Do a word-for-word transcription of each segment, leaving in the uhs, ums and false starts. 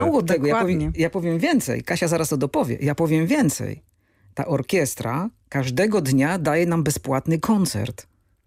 Mało tego, ja powiem, ja powiem więcej. Kasia zaraz to dopowie. Ja powiem więcej. Ta orkiestra każdego dnia daje nam bezpłatny koncert.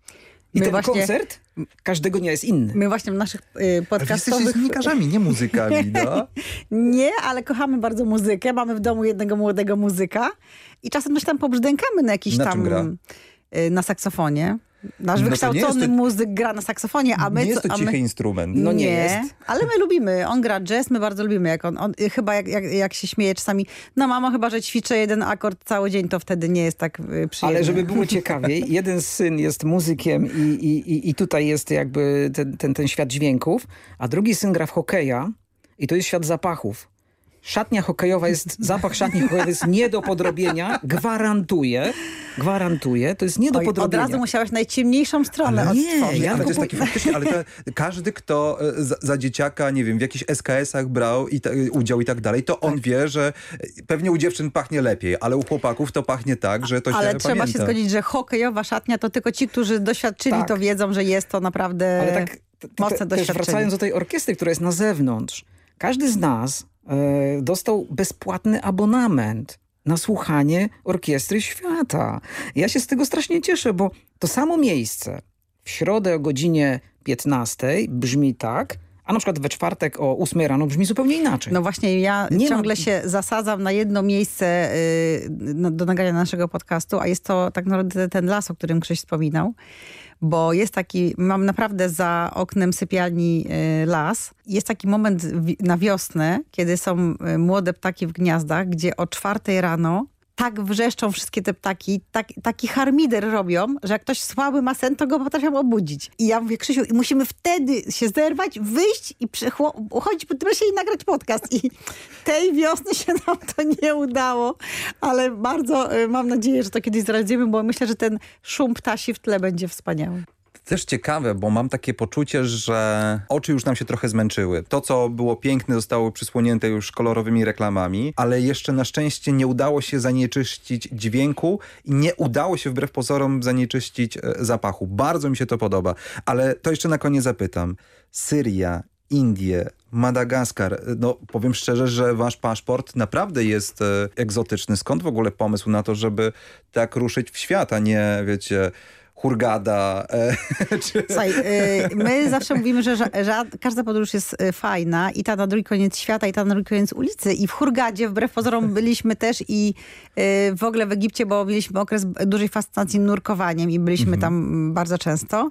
I My ten właśnie, koncert każdego dnia jest inny. My właśnie w naszych y, Ale wy podcastowych... jesteście dziennikarzami, nie muzykami, no? Nie, ale kochamy bardzo muzykę. Mamy w domu jednego młodego muzyka i czasem coś tam pobrzdękamy na jakiś Na tam... czym gra? y, Na saksofonie. Nasz No to wykształcony nie jest to- muzyk gra na saksofonie, a my... Nie jest to a cichy my... instrument. No nie jest. Ale my lubimy. On gra jazz, my bardzo lubimy. Jak on, on, chyba jak, jak, jak się śmieje czasami, no mama chyba, że ćwiczę jeden akord cały dzień, to wtedy nie jest tak y, przyjemnie. Ale żeby było ciekawiej, jeden syn jest muzykiem i, i, i- i tutaj jest jakby ten, ten, ten świat dźwięków, a drugi syn gra w hokeja i to jest świat zapachów. Szatnia hokejowa jest, zapach szatni hokejowej jest nie do podrobienia, gwarantuję, gwarantuję, to jest nie do Oj, od podrobienia. razu musiałeś najciemniejszą stronę Ale nie, odtworzyć. ja Ale to kupuję- jest taki faktycznie, ale te, każdy, kto e, za, za dzieciaka, nie wiem, w jakichś es ka esach brał i ta, udział i tak dalej, to on wie, że pewnie u dziewczyn pachnie lepiej, ale u chłopaków to pachnie tak, że to się Ale trzeba pamięta. się zgodzić, że hokejowa szatnia to tylko ci, którzy doświadczyli, Tak. to wiedzą, że jest to naprawdę Ale tak te, te, mocne też doświadczenie. wracając do tej orkiestry, która jest na zewnątrz, każdy z nas e, dostał bezpłatny abonament na słuchanie Orkiestry Świata. Ja się z tego strasznie cieszę, bo to samo miejsce w środę o godzinie piętnastej brzmi tak, a na przykład we czwartek o ósmej rano brzmi zupełnie inaczej. No właśnie, ja Nie ciągle ma- się zasadzam na jedno miejsce y, no, do nagrania naszego podcastu, a jest to tak naprawdę ten las, o którym Krzyś wspominał. Bo jest taki, mam naprawdę za oknem sypialni y, las. Jest taki moment wi- na wiosnę, kiedy są y, młode ptaki w gniazdach, gdzie o czwartej rano tak wrzeszczą wszystkie te ptaki, tak, taki harmider robią, że jak ktoś słaby ma sen, to go potrafią obudzić. I ja mówię, Krzysiu, i musimy wtedy się zerwać, wyjść i przychło- uchodzić po tym lesie i nagrać podcast. I tej wiosny się nam to nie udało, ale bardzo y, mam nadzieję, że to kiedyś zrealizujemy, bo myślę, że ten szum ptasi w tle będzie wspaniały. Też ciekawe, bo mam takie poczucie, że oczy już nam się trochę zmęczyły. To, co było piękne, zostało przysłonięte już kolorowymi reklamami, ale jeszcze na szczęście nie udało się zanieczyścić dźwięku i nie udało się wbrew pozorom zanieczyścić e, zapachu. Bardzo mi się to podoba, ale to jeszcze na koniec zapytam. Syria, Indie, Madagaskar. No powiem szczerze, że wasz paszport naprawdę jest e, egzotyczny. Skąd w ogóle pomysł na to, żeby tak ruszyć w świat, a nie, wiecie... Hurgada. E, czy... Słuchaj, y, my zawsze mówimy, że, że, że każda podróż jest y, fajna i ta na drugi koniec świata, i ta na drugi koniec ulicy. I w Hurgadzie wbrew pozorom byliśmy też i y, w ogóle w Egipcie, bo mieliśmy okres dużej fascynacji nurkowaniem i byliśmy tam bardzo często.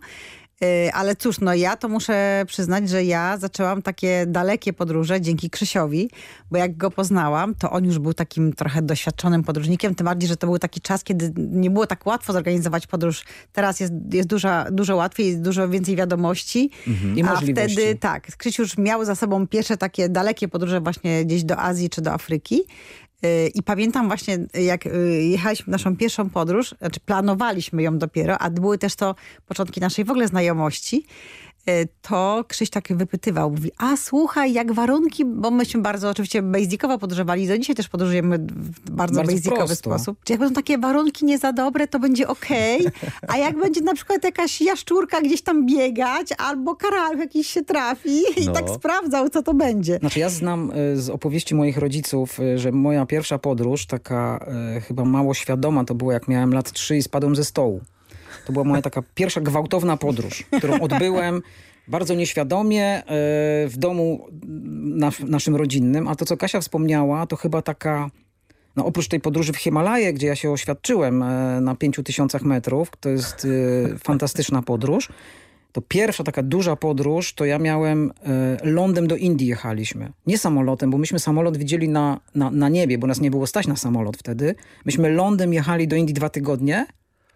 Y, Ale cóż, no ja to muszę przyznać, że ja zaczęłam takie dalekie podróże dzięki Krzysiowi, bo jak go poznałam, to on już był takim trochę doświadczonym podróżnikiem, tym bardziej, że to był taki czas, kiedy nie było tak łatwo zorganizować podróż. Teraz jest, jest dużo, dużo łatwiej, jest dużo więcej wiadomości. I A możliwości. wtedy tak, Krzysiu już miał za sobą pierwsze takie dalekie podróże właśnie gdzieś do Azji czy do Afryki. Yy, I pamiętam właśnie, jak yy, jechaliśmy w naszą pierwszą podróż, znaczy planowaliśmy ją dopiero, a były też to początki naszej w ogóle znajomości, yy, to Krzyś tak wypytywał, mówi, a słuchaj, jak warunki, bo myśmy bardzo oczywiście basicowo podróżowali, do dzisiaj też podróżujemy w bardzo, Bardzo basicowy prosto. sposób. Czy jak będą takie warunki nie za dobre, to będzie okej, a jak będzie na przykład jakaś jaszczurka gdzieś tam biegać, albo karaluch jakiś się trafi i No. tak sprawdzał, co to będzie. Znaczy ja znam y, z opowieści moich rodziców, y, że moja pierwsza podróż, taka y, chyba mało świadoma, to było jak miałem lat trzy i spadłem ze stołu. To była moja taka pierwsza gwałtowna podróż, którą odbyłem bardzo nieświadomie y, w domu nas, naszym rodzinnym. A to, co Kasia wspomniała, to chyba taka... No oprócz tej podróży w Himalaje, gdzie ja się oświadczyłem y, na pięciu tysiącach metrów, to jest y, fantastyczna podróż, to pierwsza taka duża podróż, to ja miałem, e, lądem do Indii jechaliśmy. Nie samolotem, bo myśmy samolot widzieli na, na, na niebie, bo nas nie było stać na samolot wtedy. Myśmy lądem jechali do Indii dwa tygodnie.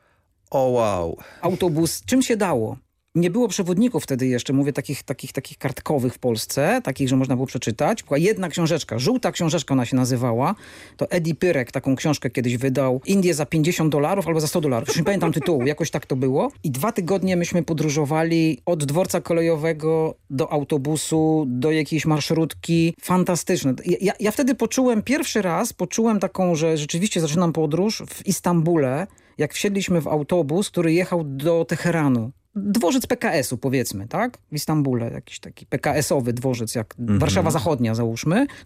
O wow. Autobus, czym się dało? Nie było przewodników wtedy jeszcze, mówię, takich, takich, takich kartkowych w Polsce, takich, że można było przeczytać. Była jedna książeczka, żółta książeczka ona się nazywała. To Eddie Pyrek taką książkę kiedyś wydał. Indie za pięćdziesiąt dolarów albo za sto dolarów. Już nie pamiętam tytułu, jakoś tak to było. I dwa tygodnie myśmy podróżowali od dworca kolejowego do autobusu, do jakiejś marszrutki. Fantastyczne. Ja, ja wtedy poczułem, pierwszy raz poczułem taką, że rzeczywiście zaczynam podróż w Istambule, jak wsiedliśmy w autobus, który jechał do Teheranu. dworzec P K S-u powiedzmy, tak? W Istambule, jakiś taki P K S-owy dworzec, jak Mhm. Warszawa Zachodnia załóżmy.